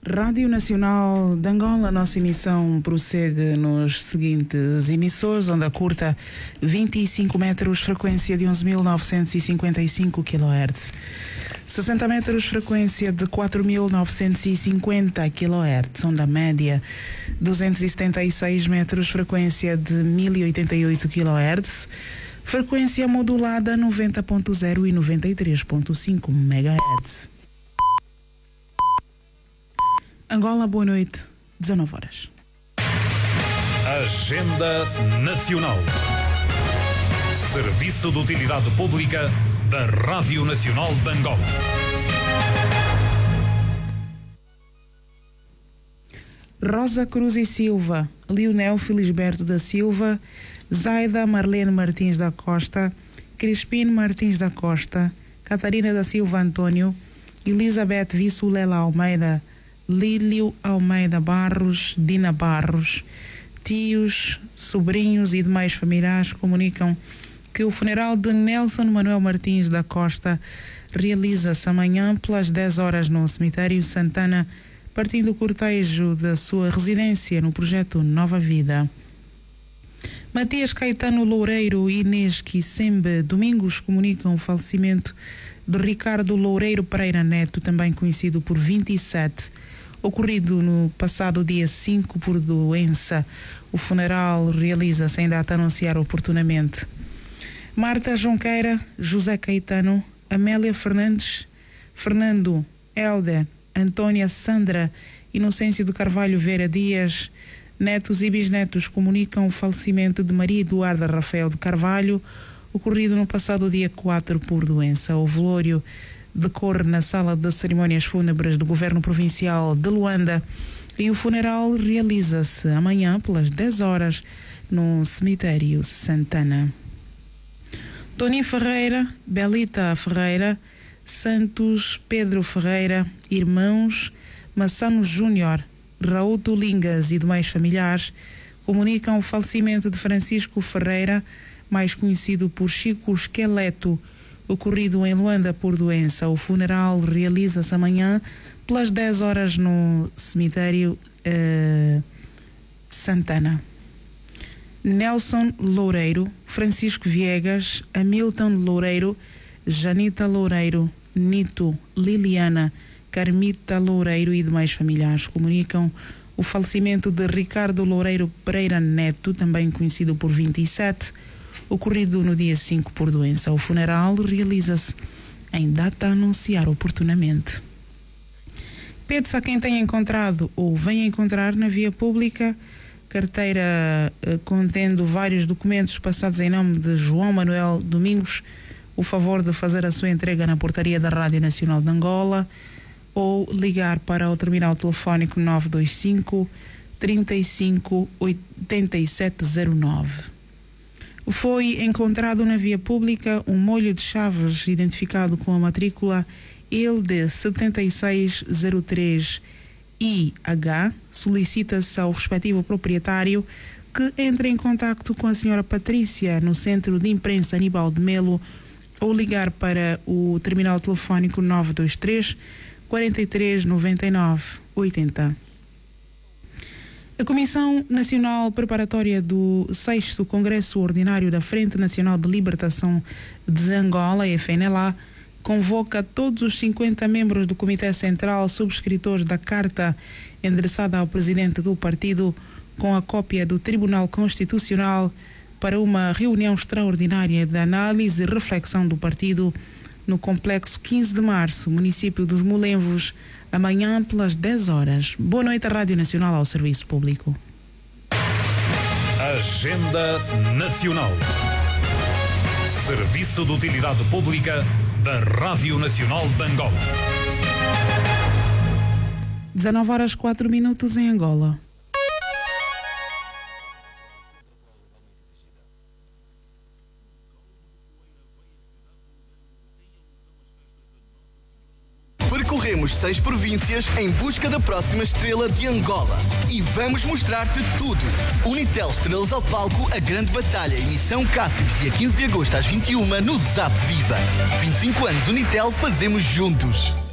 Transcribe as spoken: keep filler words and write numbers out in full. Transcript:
Rádio Nacional de Angola, nossa emissão prossegue nos seguintes emissores: onda curta vinte e cinco metros, frequência de onze mil novecentos e cinquenta e cinco quilohertz, sessenta metros, frequência de quatro mil novecentos e cinquenta quilohertz, onda média duzentos e setenta e seis metros, frequência de mil e oitenta e oito quilohertz, frequência modulada noventa ponto zero e noventa e três ponto cinco megahertz. Angola, boa noite, dezenove horas. Agenda Nacional. Serviço de Utilidade Pública da Rádio Nacional de Angola. Rosa Cruz e Silva, Leonel Felisberto da Silva, Zaida Marlene Martins da Costa, Crispino Martins da Costa, Catarina da Silva Antônio, Elizabeth Vissulela Almeida, Lílio Almeida Barros, Dina Barros, tios, sobrinhos e demais familiares comunicam que o funeral de Nelson Manuel Martins da Costa realiza-se amanhã pelas dez horas no cemitério Santana, partindo o cortejo da sua residência no projeto Nova Vida. Matias Caetano Loureiro e Inês Quissembe Domingos comunicam o falecimento de Ricardo Loureiro Pereira Neto, também conhecido por vinte e sete, ocorrido no passado dia cinco por doença. O funeral realiza-se em data a anunciar oportunamente. Marta Jonqueira, José Caetano, Amélia Fernandes, Fernando, Helder, Antônia Sandra, Inocêncio de Carvalho Vera Dias, netos e bisnetos comunicam o falecimento de Maria Eduarda Rafael de Carvalho, ocorrido no passado dia quatro por doença. O velório decorre na sala de cerimónias fúnebres do Governo Provincial de Luanda e o funeral realiza-se amanhã pelas dez horas no cemitério Santana. Tony Ferreira, Belita Ferreira, Santos Pedro Ferreira, irmãos, Massano Júnior, Raul Tulingas e demais familiares comunicam o falecimento de Francisco Ferreira, mais conhecido por Chico Esqueleto, ocorrido em Luanda por doença. O funeral realiza-se amanhã pelas dez horas no cemitério uh, Santana. Nelson Loureiro, Francisco Viegas, Hamilton Loureiro, Janita Loureiro, Nito, Liliana, Carmita Loureiro e demais familiares comunicam o falecimento de Ricardo Loureiro Pereira Neto, também conhecido por vinte e sete, ocorrido no dia cinco por doença. O funeral realiza-se em data a anunciar oportunamente. Pede-se a quem tenha encontrado ou venha encontrar na via pública carteira eh, contendo vários documentos passados em nome de João Manuel Domingos o favor de fazer a sua entrega na portaria da Rádio Nacional de Angola ou ligar para o terminal telefónico nove dois cinco, trinta e cinco, oitenta e sete zero nove. Foi encontrado na via pública um molho de chaves identificado com a matrícula E L D sete seis zero três I H. Solicita-se ao respectivo proprietário que entre em contacto com a senhora Patrícia no Centro de Imprensa Aníbal de Melo ou ligar para o terminal telefónico nove dois três, quarenta e três, noventa e nove, oitenta. A Comissão Nacional Preparatória do sexto Congresso Ordinário da Frente Nacional de Libertação de Angola, F N L A, convoca todos os cinquenta membros do Comitê Central subscritores da carta endereçada ao presidente do partido com a cópia do Tribunal Constitucional para uma reunião extraordinária de análise e reflexão do partido no Complexo quinze de março, município dos Molenvos, amanhã pelas dez horas. Boa noite, a Rádio Nacional ao serviço público. Agenda Nacional. Serviço de Utilidade Pública da Rádio Nacional de Angola. dezenove horas quatro minutos em Angola. Percorremos seis províncias em busca da próxima estrela de Angola. E vamos mostrar-te tudo. Unitel Estrelas ao Palco, a grande batalha. Emissão Cáceres, dia quinze de agosto às vinte e uma no Zap Viva. vinte e cinco anos Unitel, fazemos juntos.